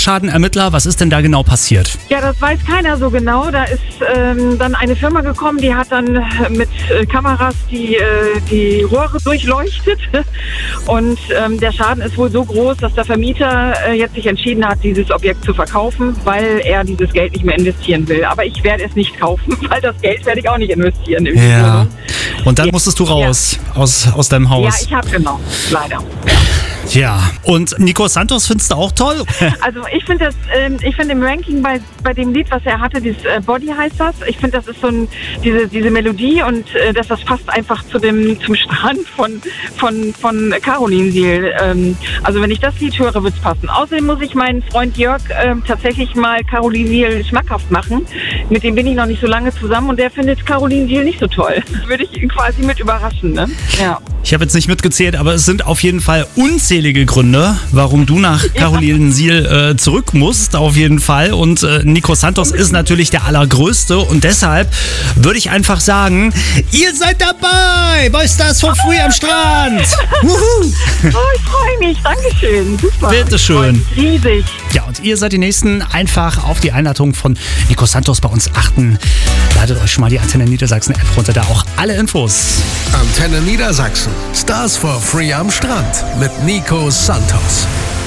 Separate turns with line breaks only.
Sachschadenermittler, was ist denn da genau passiert?
Ja, das weiß keiner so genau. Da ist dann eine Firma gekommen, die hat dann mit Kameras die Rohre durchleuchtet. Und der Schaden ist wohl so groß, dass der Vermieter jetzt sich entschieden hat, dieses Objekt zu verkaufen, weil er dieses Geld nicht mehr investieren will. Aber ich werde es nicht kaufen, weil das Geld werde ich auch nicht investieren.
Ja. Und dann musstest du raus aus deinem Haus.
Ja, ich habe genau, leider.
Ja, und Nico Santos findest du auch toll?
Also ich finde im Ranking bei dem Lied, was er hatte, dieses Body heißt das, ich finde, das ist so diese Melodie und dass das passt einfach zum Strand von Caroline Siel. Also wenn ich das Lied höre, wird es passen. Außerdem muss ich meinen Freund Jörg tatsächlich mal Caroline Siel schmackhaft machen. Mit dem bin ich noch nicht so lange zusammen und der findet Caroline Siel nicht so toll. Würde ich ihn quasi mit überraschen, ne? Ja.
Ich habe jetzt nicht mitgezählt, aber es sind auf jeden Fall unzählige Gründe, warum du nach Caroline Siel zurück musst, auf jeden Fall. Und Nico Santos ist natürlich der allergrößte und deshalb würde ich einfach sagen, ihr seid dabei bei Stars for Free am Strand.
Oh, ich freue mich. Dankeschön. Super.
Bitteschön.
Riesig.
Ja, und ihr seid die Nächsten. Einfach auf die Einladung von Nico Santos bei uns achten. Ladet euch schon mal die Antenne Niedersachsen App runter, da auch alle Infos.
Antenne Niedersachsen. Stars for Free am Strand mit Nico Santos.